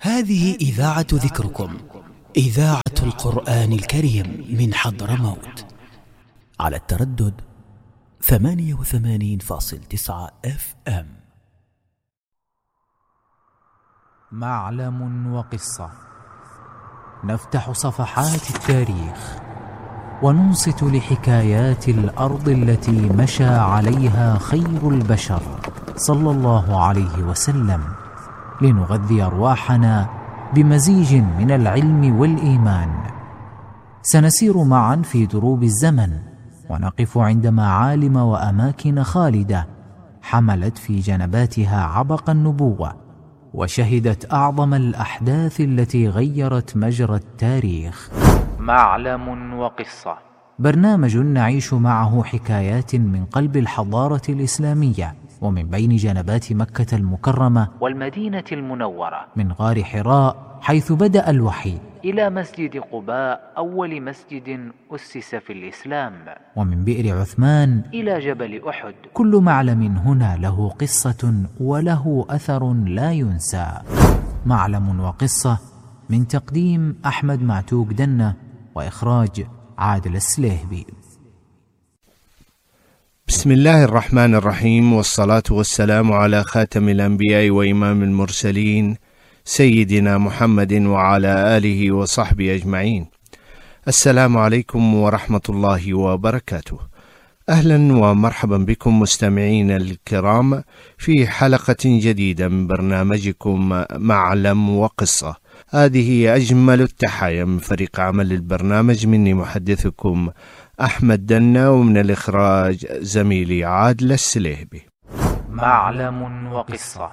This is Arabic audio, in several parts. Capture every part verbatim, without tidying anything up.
هذه إذاعة ذكركم، إذاعة القرآن الكريم من حضرموت، على التردد ثمانية وثمانين فاصل تسعة اف ام. معلم وقصة، نفتح صفحات التاريخ وننصت لحكايات الأرض التي مشى عليها خير البشر صلى الله عليه وسلم، لنغذي أرواحنا بمزيج من العلم والإيمان. سنسير معا في دروب الزمن ونقف عند معالم وأماكن خالدة حملت في جنباتها عبق النبوة، وشهدت أعظم الأحداث التي غيرت مجرى التاريخ. معلم وقصة، برنامج نعيش معه حكايات من قلب الحضارة الإسلامية ومن بين جنبات مكة المكرمة والمدينة المنورة، من غار حراء حيث بدأ الوحي إلى مسجد قباء أول مسجد أسس في الإسلام، ومن بئر عثمان إلى جبل أحد. كل معلم هنا له قصة وله أثر لا ينسى. معلم وقصة، من تقديم أحمد معتوق دنة وإخراج عادل السليهبي. بسم الله الرحمن الرحيم، والصلاة والسلام على خاتم الأنبياء وإمام المرسلين سيدنا محمد وعلى آله وصحبه أجمعين. السلام عليكم ورحمة الله وبركاته. أهلا ومرحبا بكم مستمعين الكرام في حلقة جديدة من برنامجكم معلم وقصة. هذه أجمل التحايا من فريق عمل البرنامج، مني محدثكم أحمد دنة، ومن الإخراج زميلي عادل السليهبي. معلم وقصة.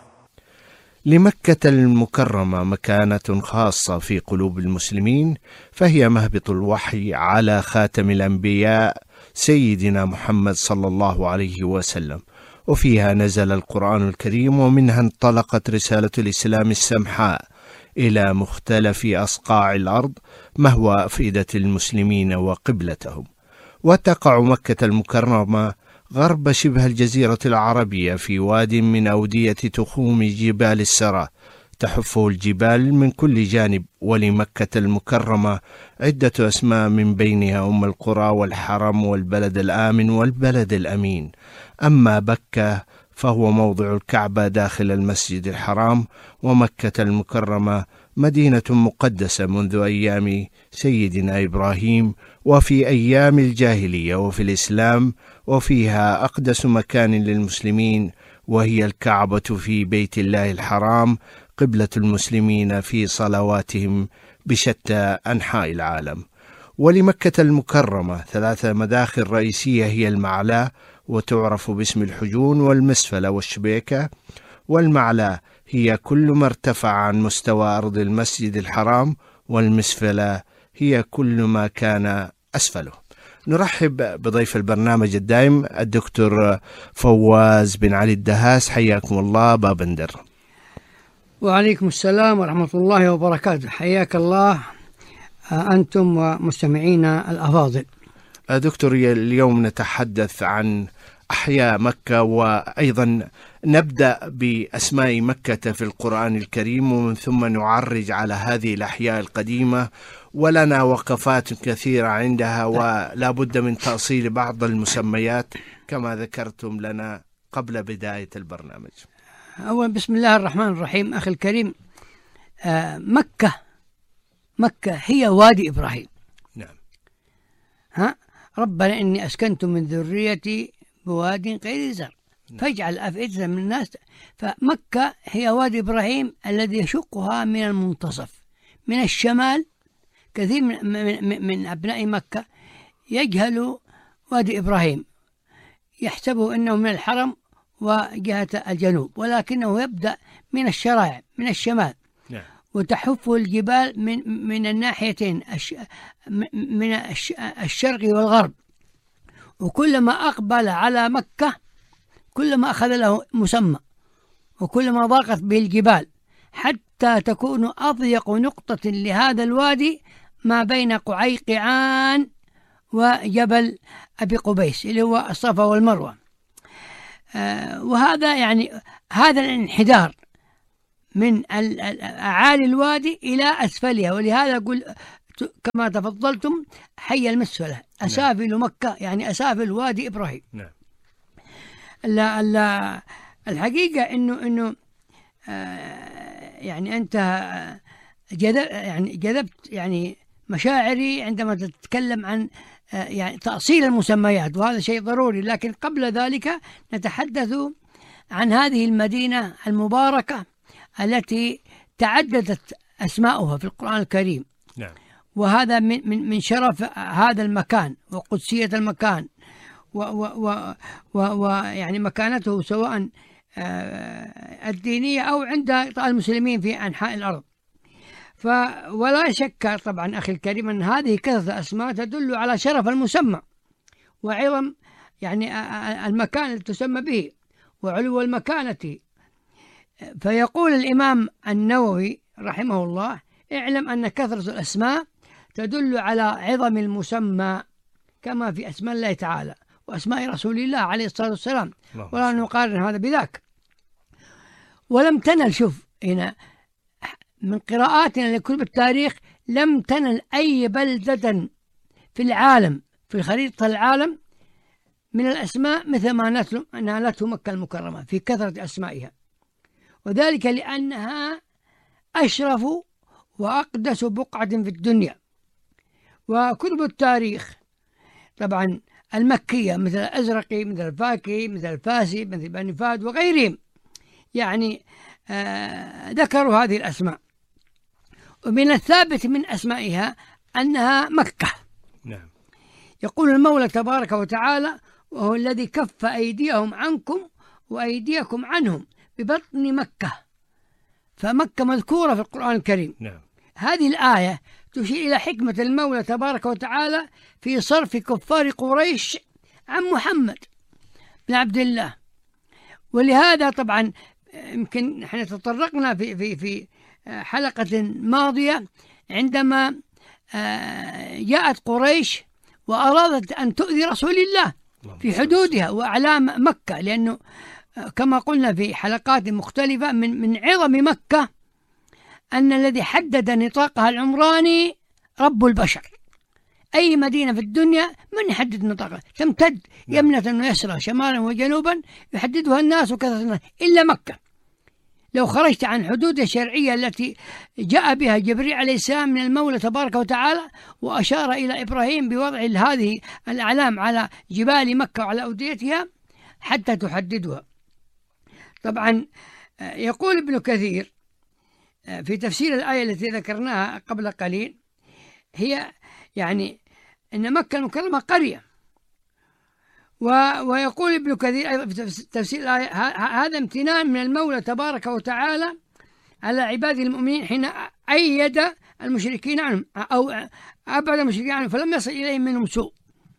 لمكة المكرمة مكانة خاصة في قلوب المسلمين، فهي مهبط الوحي على خاتم الأنبياء سيدنا محمد صلى الله عليه وسلم، وفيها نزل القرآن الكريم، ومنها انطلقت رسالة الإسلام السمحاء إلى مختلف أصقاع الأرض مهوى أفئدة المسلمين وقبلتهم. وتقع مكة المكرمة غرب شبه الجزيرة العربية في واد من أودية تخوم جبال السرى، تحفه الجبال من كل جانب. ولمكة المكرمة عدة أسماء، من بينها أم القرى والحرم والبلد الآمن والبلد الأمين. أما بكة فهو موضع الكعبة داخل المسجد الحرام، ومكة المكرمة مدينة مقدسة منذ أيام سيدنا إبراهيم وفي أيام الجاهلية وفي الإسلام، وفيها أقدس مكان للمسلمين، وهي الكعبة في بيت الله الحرام، قبلة المسلمين في صلواتهم بشتى أنحاء العالم. ولمكة المكرمة ثلاثة مداخل رئيسية، هي المعلى، وتعرف باسم الحجون والمسفلة والشبيكة. والمعلى هي كل ما ارتفع عن مستوى أرض المسجد الحرام، والمسفلة هي كل ما كان أسفله. نرحب بضيف البرنامج الدائم الدكتور فواز بن علي الدهاس، حياكم الله بابندر. وعليكم السلام ورحمة الله وبركاته، حياك الله أنتم ومستمعينا الأفاضل. دكتور، اليوم نتحدث عن أحياء مكة، وأيضا نبدأ بأسماء مكة في القرآن الكريم، ومن ثم نعرج على هذه الأحياء القديمة، ولنا وقفات كثيرة عندها، ولا بد من تأصيل بعض المسميات كما ذكرتم لنا قبل بداية البرنامج. أولا بسم الله الرحمن الرحيم. أخي الكريم، آه مكة مكة هي وادي إبراهيم. نعم. ها ربنا إني أسكنت من ذريتي بواد غير زرع فاجعل أفئدة من الناس. فمكة هي وادي إبراهيم الذي يشقها من المنتصف من الشمال. كثير من, من, من أبناء مكة يجهلوا وادي إبراهيم، يحسبوا أنه من الحرم وجهة الجنوب، ولكنه يبدأ من الشرائع من الشمال. نعم. وتحفه الجبال من من الناحيتين، من الشرق والغرب. وكلما أقبل على مكة كلما أخذ له مسمى، وكلما ضاقت به الجبال، حتى تكون أضيق نقطة لهذا الوادي ما بين قعيقعان وجبل أبي قبيس اللي هو الصفا والمروة. آه وهذا يعني هذا الانحدار من أعالي الوادي إلى أسفلها، ولهذا أقول كما تفضلتم حي المسفلة أسافل مكة، يعني أسافل وادي إبراهيم. نعم. الحقيقة إنه إنه آه يعني أنت جذب يعني جذبت يعني مشاعري عندما تتكلم عن آه يعني تأصيل المسميات، وهذا شيء ضروري. لكن قبل ذلك نتحدث عن هذه المدينة المباركة التي تعددت أسماؤها في القرآن الكريم. نعم. وهذا من من من شرف هذا المكان وقدسية المكان ويعني مكانته سواء الدينية أو عند المسلمين في أنحاء الأرض. ف ولا شك طبعا أخي الكريم أن هذه كثرة أسماء تدل على شرف المسمى وعظم يعني المكان الذي تسمى به وعلو المكانة. فيقول الإمام النووي رحمه الله: اعلم أن كثرة الأسماء تدل على عظم المسمى كما في أسماء الله تعالى وأسماء رسول الله عليه الصلاة والسلام، ولا نقارن هذا بذاك. ولم تنل، شوف هنا من قراءاتنا لكتب التاريخ، لم تنل أي بلدة في العالم في خريطة العالم من الأسماء مثل ما نالته مكة المكرمة في كثرة أسمائها، وذلك لأنها أشرف وأقدس بقعة في الدنيا. وكتب التاريخ طبعا المكية مثل الأزرقي مثل الفاكي مثل الفاسي مثل بني فهد وغيرهم يعني آه ذكروا هذه الأسماء. ومن الثابت من أسمائها أنها مكة. نعم. يقول المولى تبارك وتعالى: وهو الذي كف أيديهم عنكم وأيديكم عنهم ببطن مكة. فمكة مذكورة في القرآن الكريم. نعم. هذه الآية تشير إلى حكمة المولى تبارك وتعالى في صرف كفار قريش عن محمد بن عبد الله. ولهذا طبعا يمكن احنا تطرقنا في في في حلقة ماضية عندما جاءت قريش وأرادت أن تؤذي رسول الله في حدودها وأعلام مكة، لأنه كما قلنا في حلقات مختلفة من من عظم مكة أن الذي حدد نطاقها العمراني رب البشر. أي مدينة في الدنيا من يحدد نطاقها؟ تمتد يمنة ويسرى شمالا وجنوبا يحددها الناس وكثرة الناس، إلا مكة. لو خرجت عن حدود الشرعية التي جاء بها جبريل عليه السلام من المولى تبارك وتعالى وأشار إلى إبراهيم بوضع هذه الأعلام على جبال مكة وعلى أوديتها حتى تحددها. طبعا يقول ابن كثير في تفسير الآية التي ذكرناها قبل قليل، هي يعني أن مكة المكرمة قرية. ويقول ابن كثير أيضا في تفسير الآية: هذا امتنان من المولى تبارك وتعالى على عباده المؤمنين حين أيد المشركين عنهم أو أبعد المشركين عنهم فلم يصل إليهم منهم سوء.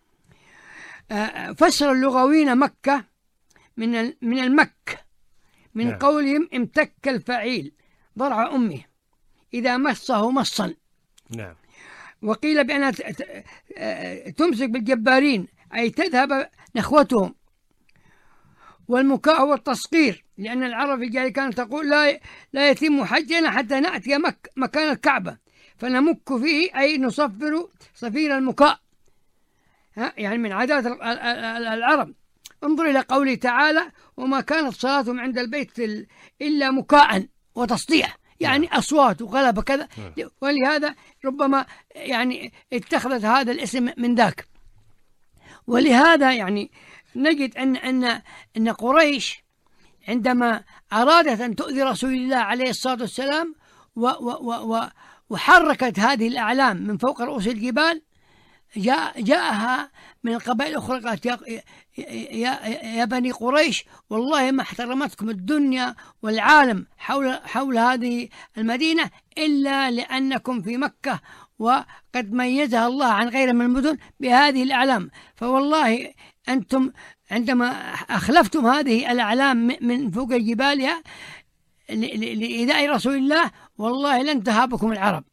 فسر اللغويين مكة من من المك من نعم. قولهم امتك الفعيل ضرع أمه إذا مسه مصا. نعم. وقيل بأنها تمسك بالجبارين أي تذهب نخوتهم. والمكاء هو التصغير، لأن العرب الجاهلية كانت تقول لا لا يتم حجنا حتى نأتي مك مكان الكعبة فنمك فيه، أي نصفر صفير المكاء، ها يعني من عادات العرب. انظر إلى قوله تعالى: وما كانت صلاتهم عند البيت إلا مكاء وتصديح، يعني أصوات وغلبة كذا. ولهذا ربما يعني اتخذت هذا الاسم من ذاك. ولهذا يعني نجد أن أن أن قريش عندما أرادت أن تؤذي رسول الله عليه الصلاة والسلام و و و وحركت هذه الأعلام من فوق رؤوس الجبال، جاء جاءها من القبائل الأخرى قالت: يا, يا, يا بني قريش والله ما احترمتكم الدنيا والعالم حول حول هذه المدينة إلا لأنكم في مكة، وقد ميزها الله عن غيرها من المدن بهذه الأعلام. فوالله أنتم عندما أخلفتم هذه الأعلام من فوق جبالها لإيذاء رسول الله والله لن تهابكم العرب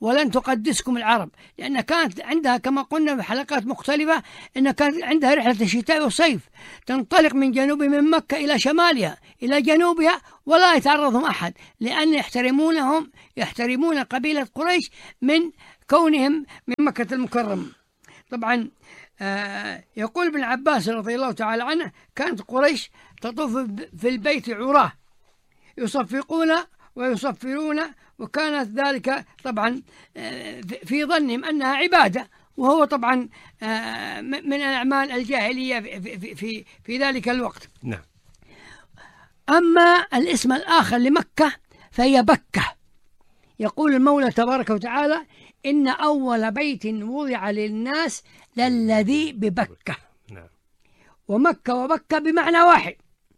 ولن تقدسكم العرب، لأن كانت عندها كما قلنا في حلقات مختلفة أن كانت عندها رحلة الشتاء والصيف، تنطلق من جنوب من مكة إلى شمالها إلى جنوبها ولا يتعرضهم أحد، لأن يحترمونهم يحترمون قبيلة قريش من كونهم من مكة المكرمة. طبعا آه يقول ابن عباس رضي الله تعالى عنه كانت قريش تطوف في البيت عراه يصفقون ويصفرون، وكانت ذلك طبعا في ظنهم أنها عبادة، وهو طبعا من الأعمال الجاهلية في, في, في ذلك الوقت. نعم. أما الاسم الآخر لمكة فهي بكة. يقول المولى تبارك وتعالى إن أول بيت وضع للناس للذي ببكة. نعم. ومكة وبكة بمعنى واحد.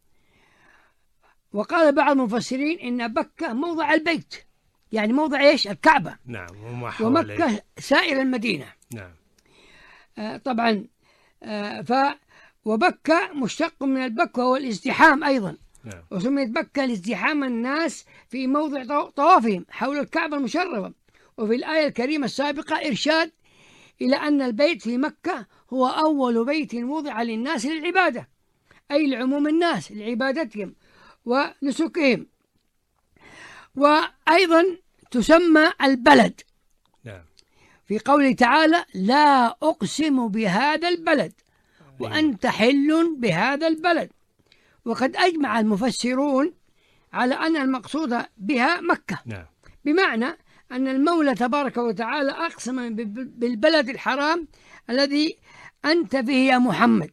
وقال بعض المفسرين إن بكة موضع البيت، يعني موضع إيش؟ الكعبة. نعم. ومكة سائر المدينة. نعم. آه طبعا آه ف وبكة مشتق من البك وهو الازدحام أيضا. نعم. وسميت بكة لازدحام الناس في موضع طوافهم حول الكعبة المشرفة. وفي الآية الكريمة السابقة إرشاد إلى أن البيت في مكة هو أول بيت وضع للناس للعبادة، أي لعموم الناس لعبادتهم ونسكهم. وأيضا تسمى البلد. نعم. في قوله تعالى لا أقسم بهذا البلد وأنت حل بهذا البلد. وقد أجمع المفسرون على أن المقصود بها مكة. نعم. بمعنى أن المولى تبارك وتعالى أقسم بالبلد الحرام الذي أنت فيه يا محمد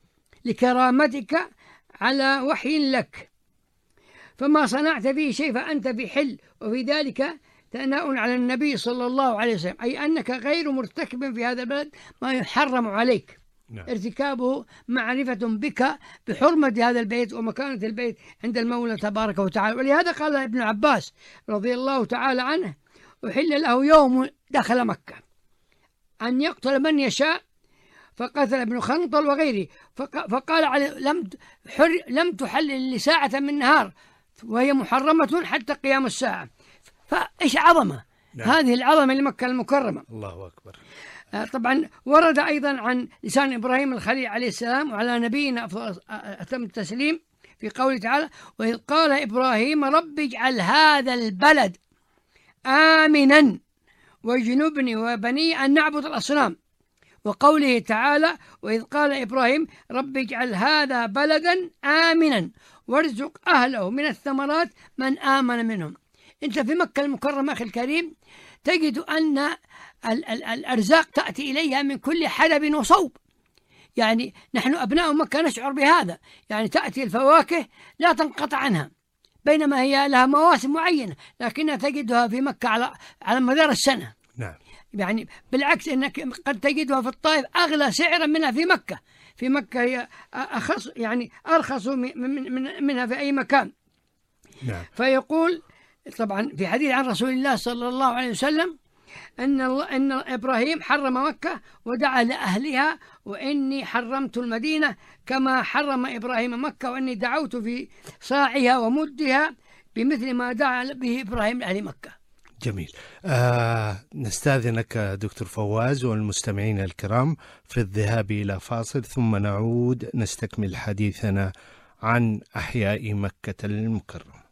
لكرامتك على وحي لك، فما صنعت فيه شيء فأنت في حل، وفي ذلك ثناء على النبي صلى الله عليه وسلم، أي أنك غير مرتكب في هذا البلد ما يحرم عليك. نعم. ارتكابه معرفة بك بحرمة هذا البيت ومكانة البيت عند المولى تبارك وتعالى. ولهذا قال ابن عباس رضي الله تعالى عنه أحل له يوم دخل مكة أن يقتل من يشاء فقتل ابن خنطل وغيره، فقال عليه لم لم تحلل لساعة من نهار وهي محرمة حتى قيام الساعة. فإيش عظمة. نعم. هذه العظمة لمكة المكرمة. الله أكبر. طبعا ورد أيضا عن لسان إبراهيم الخليل عليه السلام وعلى نبينا أتم التسليم في قوله تعالى وإذ قال إبراهيم رب اجعل هذا البلد آمنا واجنبني وبني أن نعبد الأصنام. وقوله تعالى وإذ قال إبراهيم رب اجعل هذا بلدا آمنا وارزق أهله من الثمرات من آمن منهم. أنت في مكة المكرمة أخي الكريم تجد أن ال- ال- الأرزاق تأتي إليها من كل حدب وصوب. يعني نحن أبناء مكة نشعر بهذا، يعني تأتي الفواكه لا تنقطع عنها، بينما هي لها مواسم معينة لكنها تجدها في مكة على على مدار السنة. نعم. يعني بالعكس انك قد تجدها في الطائف اغلى سعرا منها في مكة. في مكة هي أخص يعني ارخص من من منها في اي مكان. نعم. فيقول طبعا في حديث عن رسول الله صلى الله عليه وسلم ان الله ان ابراهيم حرم مكة ودعا لاهلها واني حرمت المدينة كما حرم ابراهيم مكة واني دعوت في صاعها ومدها بمثل ما دعا به ابراهيم لاهل مكة. جميل. آه نستأذنك دكتور فواز والمستمعين الكرام في الذهاب إلى فاصل ثم نعود نستكمل حديثنا عن أحياء مكة المكرمة.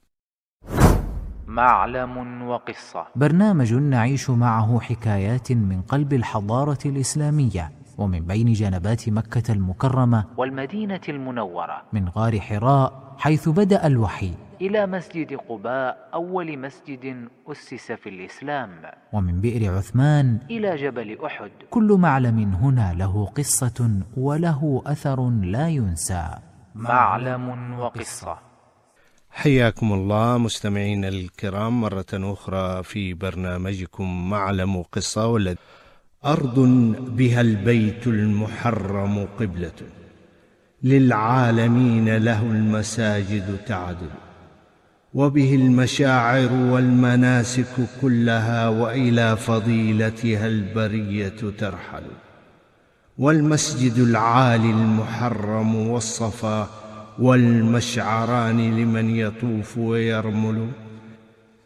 معلم وقصة، برنامج نعيش معه حكايات من قلب الحضارة الإسلامية ومن بين جنبات مكة المكرمة والمدينة المنورة، من غار حراء حيث بدأ الوحي إلى مسجد قباء أول مسجد أسس في الإسلام، ومن بئر عثمان إلى جبل أحد. كل معلم هنا له قصة وله أثر لا ينسى. معلم وقصة. حياكم الله مستمعين الكرام مرة أخرى في برنامجكم معلم وقصة. والذي أرض بها البيت المحرم قبلة للعالمين له المساجد تعدل وبه المشاعر والمناسك كلها وإلى فضيلتها البرية ترحل والمسجد العالي المحرم والصفا والمشعران لمن يطوف ويرمل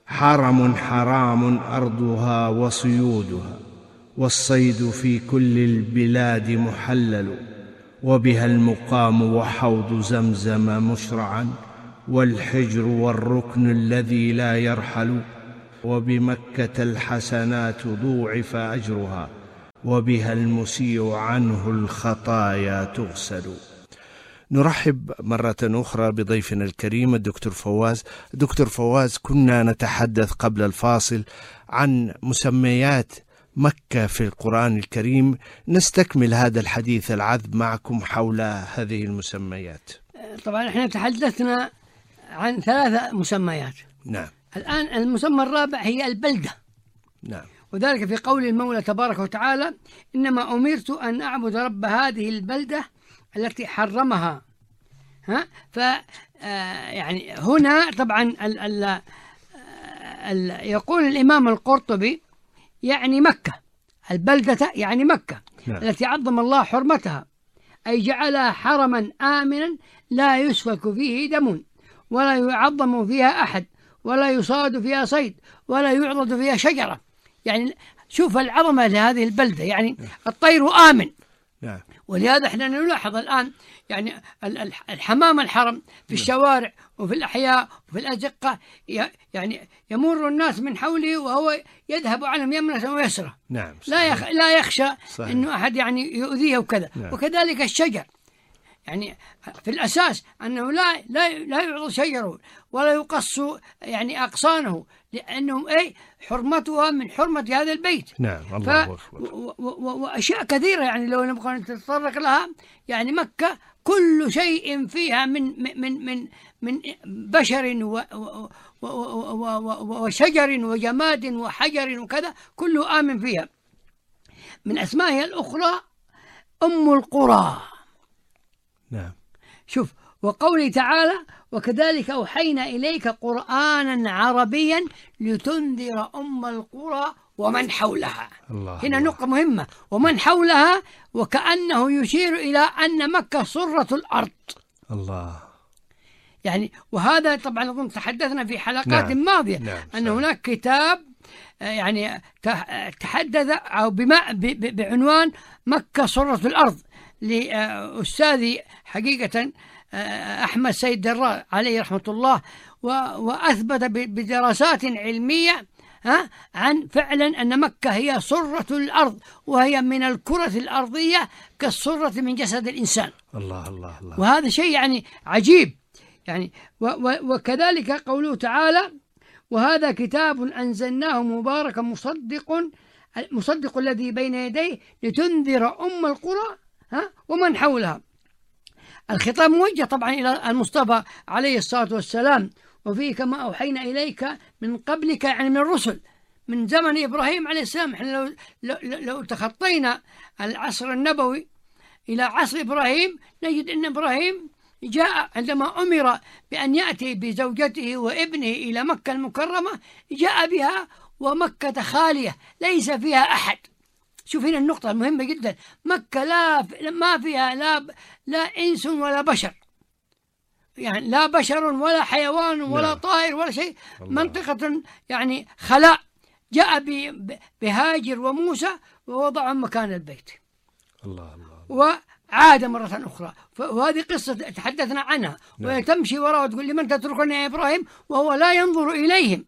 حرم حرام أرضها وصيودها، والصيد في كل البلاد محلل، وبها المقام وحوض زمزم مشرعا، والحجر والركن الذي لا يرحل، وبمكة الحسنات ضوعف أجرها، وبها المسيء عنه الخطايا تغسل. نرحب مرة أخرى بضيفنا الكريم الدكتور فواز. دكتور فواز، كنا نتحدث قبل الفاصل عن مسميات مكة في القرآن الكريم، نستكمل هذا الحديث العذب معكم حول هذه المسميات. طبعا احنا تحدثنا عن ثلاثة مسميات. نعم. الآن المسمى الرابع هي البلدة. نعم. وذلك في قول المولى تبارك وتعالى: إنما أمرت أن أعبد رب هذه البلدة التي حرمها. ها ف يعني هنا طبعا ال ال ال يقول الإمام القرطبي يعني مكة، البلدة يعني مكة. نعم. التي عظم الله حرمتها، أي جعلها حرما آمنا لا يسفك فيه دم، ولا يعظم فيها أحد، ولا يصاد فيها صيد، ولا يعضد فيها شجرة. يعني شوف العظمة لهذه البلدة، يعني الطير آمن. نعم. ولهذا احنا نلاحظ الآن يعني الحمام الحرم في الشوارع وفي الأحياء وفي الأزقة، يعني يمر الناس من حوله وهو يذهب عنهم يمنة ويسرى. نعم. لا يخ... لا يخشى صحيح. إنه أحد يعني يؤذيه وكذا. نعم. وكذلك الشجر، يعني في الأساس أنه لا لا لا يعض شجره ولا يقص يعني أغصانه، لأنهم أي حرمتها من حرمة هذا البيت. نعم. الله أكبر. وأشياء كثيرة يعني لو نبغى نتطرق لها، يعني مكة كل شيء فيها من من من من بشر وشجر وجماد وحجر وكذا، كله آمن فيها. من أسمائها الأخرى أم القرى. نعم. شوف، وقوله تعالى: وكذلك أوحينا إليك قرآنا عربيا لتنذر أم القرى ومن حولها. الله. هنا نقطة مهمة، ومن حولها، وكأنه يشير إلى أن مكة سرة الأرض. الله. يعني وهذا طبعا أظن تحدثنا في حلقات نعم. ماضية. نعم. أن هناك كتاب يعني تحدث أو بعنوان مكة سرة الأرض لأستاذي حقيقة أحمد سيد دراز عليه رحمة الله، وأثبت بدراسات علمية ها عن فعلا أن مكة هي سرة الأرض، وهي من الكرة الأرضية كالسرة من جسد الإنسان. الله الله الله. وهذا شيء يعني عجيب يعني. وكذلك قوله تعالى: وهذا كتاب أنزلناه مباركا مصدق مصدق الذي بين يديه لتنذر أم القرى ها ومن حولها. الخطاب موجه طبعا إلى المصطفى عليه الصلاة والسلام، وفيه كما أوحينا إليك من قبلك، يعني من الرسل من زمن إبراهيم عليه السلام. احنا لو, لو, لو تخطينا العصر النبوي إلى عصر إبراهيم نجد أن إبراهيم جاء عندما أمر بأن يأتي بزوجته وابنه إلى مكة المكرمة، جاء بها ومكة خالية ليس فيها أحد. شوف هنا النقطة المهمة جدا، مكة لا ما فيها لا لا إنس ولا بشر، يعني لا بشر ولا حيوان ولا لا. طائر ولا شيء. الله. منطقة يعني خلاء. جاء بهاجر وموسى ووضعهم مكان البيت. الله الله. وعاد مرة أخرى، وهذه قصة تحدثنا عنها. نعم. وتمشي وراء وتقول: لمن تتركني يا إبراهيم؟ وهو لا ينظر إليهم،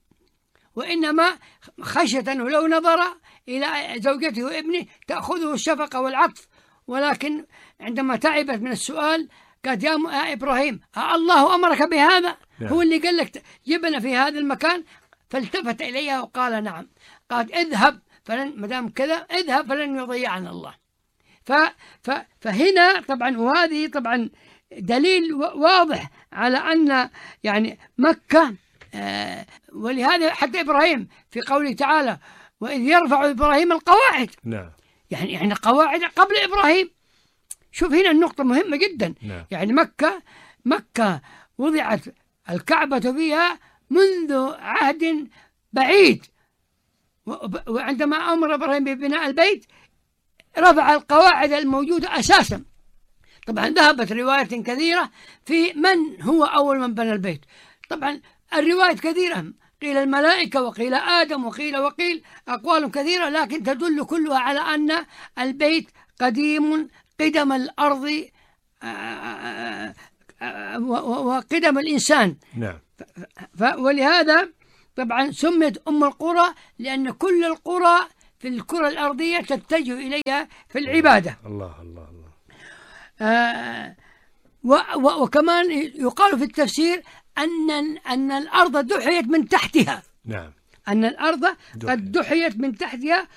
وإنما خشية أنه لو نظر إلى زوجته وابنه تأخذه الشفقة والعطف. ولكن عندما تعبت من السؤال قالت: يا إبراهيم، الله أمرك بهذا؟ نعم. هو اللي قال لك جبنا في هذا المكان؟ فالتفت إليها وقال: نعم. قالت: اذهب فلن مدام كذا اذهب فلن يضيعنا الله. ف ف فهنا طبعا، وهذه طبعا دليل واضح على أن يعني مكة آه ولهذا حتى إبراهيم في قوله تعالى: وإذ يرفع إبراهيم القواعد. نعم. يعني يعني قواعد قبل إبراهيم. شوف هنا النقطة مهمة جدا. نعم. يعني مكة مكة وضعت الكعبة فيها منذ عهد بعيد، وعندما أمر إبراهيم ببناء البيت رفع القواعد الموجودة أساسا. طبعا ذهبت روايات كثيرة في من هو أول من بنى البيت. طبعا الروايات كثيرة، قيل الملائكة وقيل آدم وقيل وقيل أقوال كثيرة، لكن تدل كلها على أن البيت قديم قدم الأرض وقدم الإنسان. نعم. ولهذا طبعا سميت أم القرى، لأن كل القرى في الكرة الأرضية تتجه إليها في العبادة. الله الله الله. آه وكمان يقال في التفسير أن أن الأرض دحيت من تحتها. نعم. أن الأرض قد دحيت من تحتها،